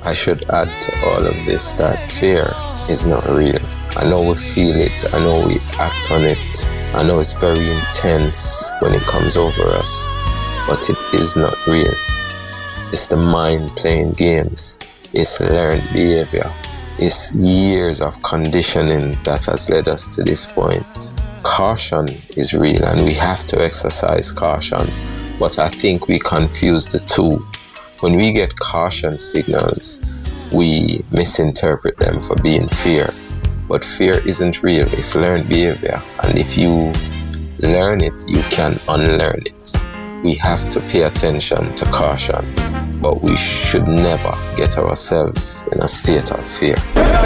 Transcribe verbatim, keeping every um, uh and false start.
I should add to all of this that fear is not real. I know we feel it, I know we act on it, I know it's very intense when it comes over us, but it is not real. It's the mind playing games, it's learned behavior, it's years of conditioning that has led us to this point. Caution is real and we have to exercise caution, but I think we confuse the two. When we get caution signals, we misinterpret them for being fear. But fear isn't real, it's learned behavior. And if you learn it, you can unlearn it. We have to pay attention to caution, but we should never get ourselves in a state of fear.